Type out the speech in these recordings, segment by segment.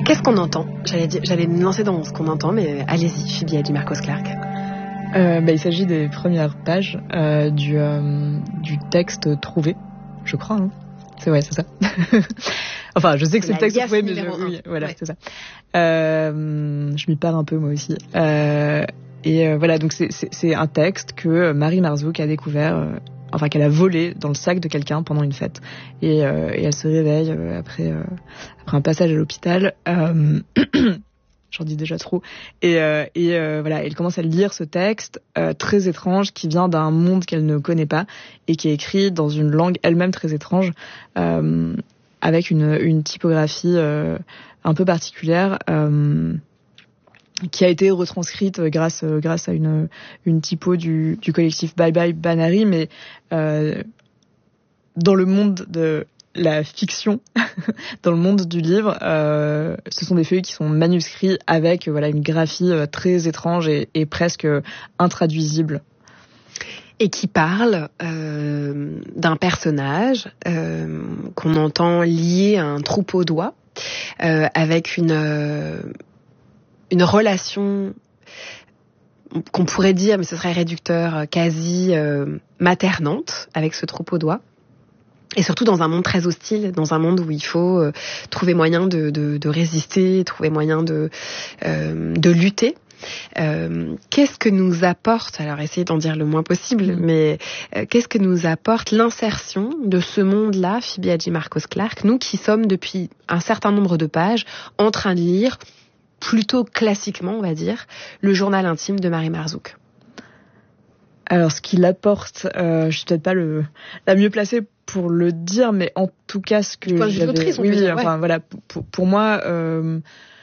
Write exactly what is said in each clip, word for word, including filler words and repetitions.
Qu'est-ce qu'on entend ? J'allais dire, j'allais me lancer dans ce qu'on entend, mais allez-y, Phoebe Hadji Marcos Clarke. Euh, bah, il s'agit des premières pages euh, du, euh, du texte trouvé, je crois. Hein. C'est ouais, c'est ça. Enfin, je sais que c'est, c'est le texte trouvé, mais je, oui, voilà, ouais. C'est ça. Euh, je m'y perds un peu moi aussi. Euh, et euh, voilà, donc c'est, c'est, c'est un texte que Marie Marzouk a découvert, euh, enfin qu'elle a volé dans le sac de quelqu'un pendant une fête. Et, euh, et elle se réveille euh, après euh, après un passage à l'hôpital. Euh, J'en dis déjà trop. Et, euh, et euh, voilà, elle commence à lire ce texte euh, très étrange qui vient d'un monde qu'elle ne connaît pas et qui est écrit dans une langue elle-même très étrange, euh, avec une, une typographie euh, un peu particulière, euh, qui a été retranscrite grâce grâce à une une typo du, du collectif Bye Bye Banary, mais euh, dans le monde de la fiction, dans le monde du livre, euh, ce sont des feuilles qui sont manuscrits avec voilà une graphie euh, très étrange et, et presque intraduisible. Et qui parle euh, d'un personnage euh, qu'on entend lié à un troupeau d'oies, euh, avec une euh, une relation qu'on pourrait dire, mais ce serait réducteur, quasi euh, maternante avec ce troupeau d'oies. Et surtout dans un monde très hostile, dans un monde où il faut euh, trouver moyen de, de, de résister, trouver moyen de, euh, de lutter. Euh, qu'est-ce que nous apporte, alors essayez d'en dire le moins possible, mmh. mais euh, qu'est-ce que nous apporte l'insertion de ce monde-là, Phoebe Hadji Marcos Clarke, nous qui sommes depuis un certain nombre de pages en train de lire, plutôt classiquement on va dire, le journal intime de Marie Marzouk. Alors, ce qu'il apporte, euh, je suis peut-être pas le la mieux placée pour le dire, mais en tout cas, ce que j'avais... L'autrice, on oui, peut dire, enfin ouais. voilà, pour, pour moi, euh,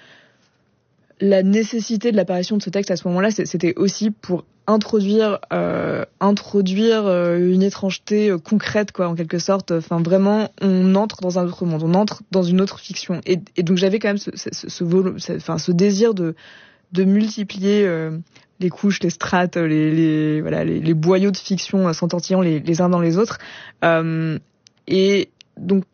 la nécessité de l'apparition de ce texte à ce moment-là, c'était aussi pour introduire, euh, introduire une étrangeté concrète, quoi, en quelque sorte. Enfin, vraiment, on entre dans un autre monde, on entre dans une autre fiction, et, et donc j'avais quand même ce, ce, ce, ce, vol- ce, enfin, ce désir de de multiplier euh, les couches, les strates, les, les voilà, les, les boyaux de fiction euh, s'entortillant les, les uns dans les autres. Euh, et donc,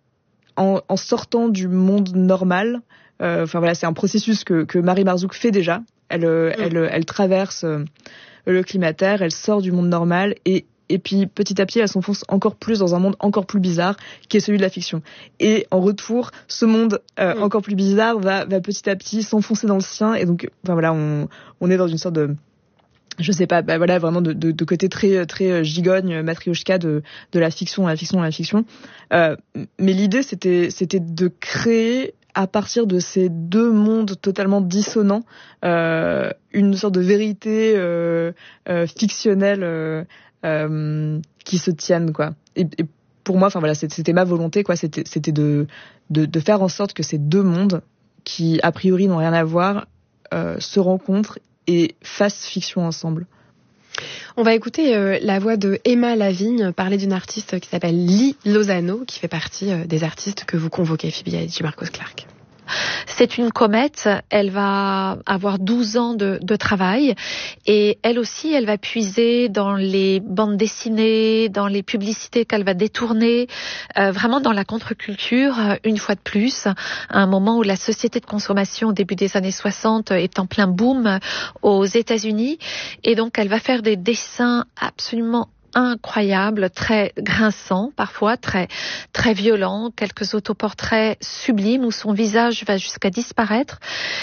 en, en sortant du monde normal, euh, enfin voilà, c'est un processus que, que Marie Marzouk fait déjà. Elle, euh, mmh. elle, elle traverse euh, le climatéraire, elle sort du monde normal et Et puis, petit à petit, elle s'enfonce encore plus dans un monde encore plus bizarre, qui est celui de la fiction. Et en retour, ce monde euh, mmh. encore plus bizarre va, va petit à petit s'enfoncer dans le sien. Et donc, enfin voilà, on, on est dans une sorte de, je sais pas, bah voilà, vraiment de, de, de côté très, très gigogne, matrioshka de, de la fiction, la fiction, la fiction. Euh, mais l'idée, c'était, c'était de créer, à partir de ces deux mondes totalement dissonants, euh, une sorte de vérité euh, euh, fictionnelle. Euh, Euh, qui se tiennent, quoi. Et, et pour moi, enfin voilà, c'était ma volonté, quoi. C'était, c'était de, de, de faire en sorte que ces deux mondes, qui a priori n'ont rien à voir, euh, se rencontrent et fassent fiction ensemble. On va écouter euh, la voix de Emma Lavigne parler d'une artiste qui s'appelle Lee Lozano, qui fait partie euh, des artistes que vous convoquez, Phoebe Hadji Marcos Clarke. C'est une comète, elle va avoir douze ans de, de travail et elle aussi, elle va puiser dans les bandes dessinées, dans les publicités qu'elle va détourner, euh, vraiment dans la contre-culture, une fois de plus, à un moment où la société de consommation au début des années soixante est en plein boom aux États-Unis et donc elle va faire des dessins absolument incroyable, très grinçant parfois, très très violent, quelques autoportraits sublimes où son visage va jusqu'à disparaître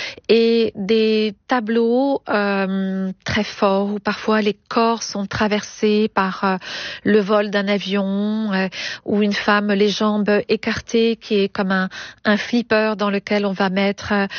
et des tableaux euh, très forts où parfois les corps sont traversés par euh, le vol d'un avion euh, ou une femme les jambes écartées qui est comme un, un flipper dans lequel on va mettre euh,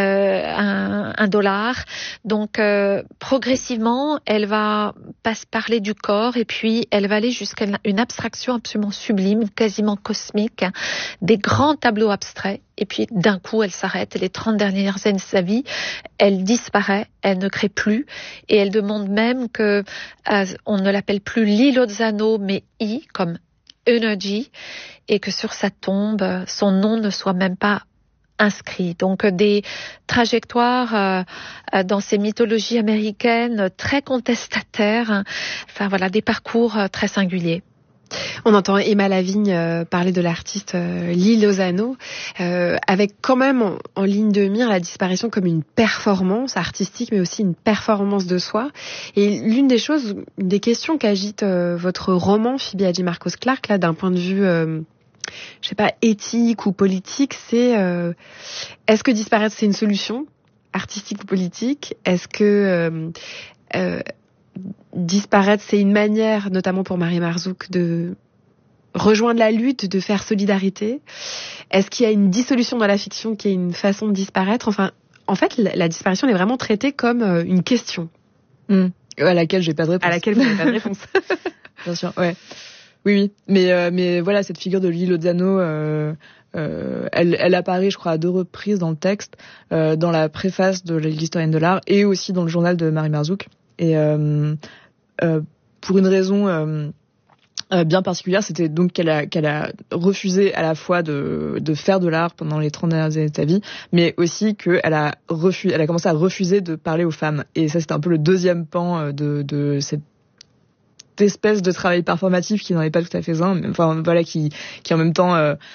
un, un dollar. Donc euh, progressivement, elle va pas parler du corps et puis Puis elle va aller jusqu'à une abstraction absolument sublime, quasiment cosmique, des grands tableaux abstraits. Et puis d'un coup, elle s'arrête. Et les trente dernières années de sa vie, elle disparaît, elle ne crée plus. Et elle demande même que euh, on ne l'appelle plus Lee Lozano, mais I, comme Energy, et que sur sa tombe, son nom ne soit même pas inscrit. Donc des trajectoires euh, dans ces mythologies américaines très contestataires, enfin voilà, des parcours très singuliers. On entend Emma Lavigne euh, parler de l'artiste euh, Lee Lozano, euh, avec quand même en, en ligne de mire la disparition comme une performance artistique, mais aussi une performance de soi. Et l'une des choses, une des questions qu'agite euh, votre roman, Phoebe Hadjimarkos-Clarke, là, d'un point de vue, euh, je sais pas, éthique ou politique, c'est euh, est-ce que disparaître c'est une solution, artistique ou politique? Est-ce que euh, euh, disparaître, c'est une manière, notamment pour Marie Marzouk, de rejoindre la lutte, de faire solidarité? Est-ce qu'il y a une dissolution dans la fiction qui est une façon de disparaître? Enfin, en fait, la, la disparition est vraiment traitée comme euh, une question. Mmh. À laquelle j'ai pas de réponse. À laquelle vous n'avez pas de réponse. Bien sûr, ouais. Oui, oui. Mais, euh, mais voilà, cette figure de Lee Lozano, euh, euh, elle, elle apparaît, je crois, à deux reprises dans le texte, euh, dans la préface de l'historienne de l'art et aussi dans le journal de Marie Marzouk. Et euh, euh, pour une raison euh, euh, bien particulière, c'était donc qu'elle a, qu'elle a refusé à la fois de, de faire de l'art pendant les trente dernières années de sa vie, mais aussi qu'elle a, refu- elle a commencé à refuser de parler aux femmes. Et ça, c'était un peu le deuxième pan de, de cette espèce de travail performatif qui n'en est pas tout à fait un, mais enfin voilà, qui, qui en même temps... Euh,